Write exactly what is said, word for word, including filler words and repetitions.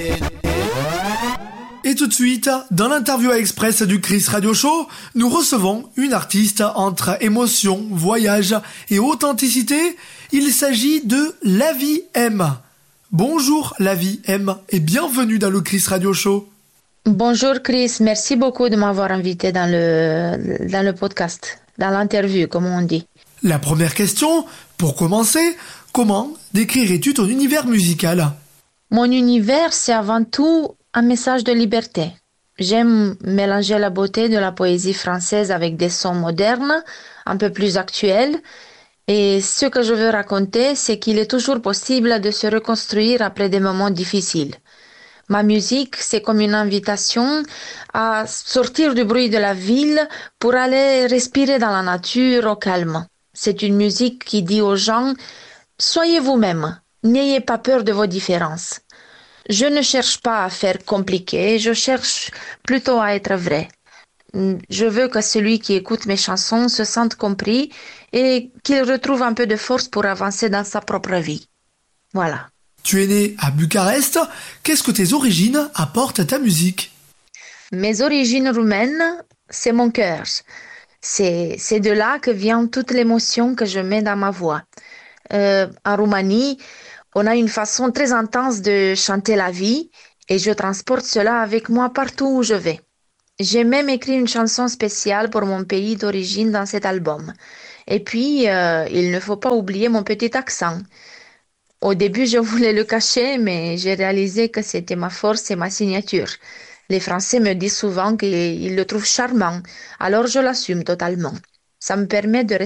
Et tout de suite, dans l'interview express du Chris Radio Show, nous recevons une artiste entre émotion, voyage et authenticité. Il s'agit de Lavie M. Bonjour Lavie M et bienvenue dans le Chris Radio Show. Bonjour Chris, merci beaucoup de m'avoir invité dans le, dans le podcast, dans l'interview comme on dit. La première question, pour commencer, comment décrirais-tu ton univers musical ? Mon univers, c'est avant tout un message de liberté. J'aime mélanger la beauté de la poésie française avec des sons modernes, un peu plus actuels. Et ce que je veux raconter, c'est qu'il est toujours possible de se reconstruire après des moments difficiles. Ma musique, c'est comme une invitation à sortir du bruit de la ville pour aller respirer dans la nature au calme. C'est une musique qui dit aux gens « Soyez vous-même, n'ayez pas peur de vos différences ». Je ne cherche pas à faire compliqué, je cherche plutôt à être vrai. Je veux que celui qui écoute mes chansons se sente compris et qu'il retrouve un peu de force pour avancer dans sa propre vie. Voilà. Tu es né à Bucarest. Qu'est-ce que tes origines apportent à ta musique ? Mes origines roumaines, c'est mon cœur. C'est, c'est de là que vient toute l'émotion que je mets dans ma voix. Euh, en Roumanie, on a une façon très intense de chanter la vie et je transporte cela avec moi partout où je vais. J'ai même écrit une chanson spéciale pour mon pays d'origine dans cet album. Et puis, euh, il ne faut pas oublier mon petit accent. Au début, je voulais le cacher, mais j'ai réalisé que c'était ma force et ma signature. Les Français me disent souvent qu'ils le trouvent charmant, alors je l'assume totalement. Ça me permet de